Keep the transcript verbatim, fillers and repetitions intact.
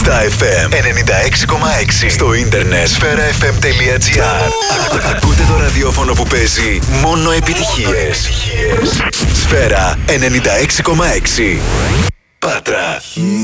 Στα εφ εμ ενενήντα έξι κόμμα έξι. Στο ίντερνετ σφαίρα εφ εμ τελεία τζι άρ. Ακούτε το ραδιόφωνο που παίζει μόνο επιτυχίες. Σφαίρα ενενήντα έξι κόμμα έξι. Πάτρα.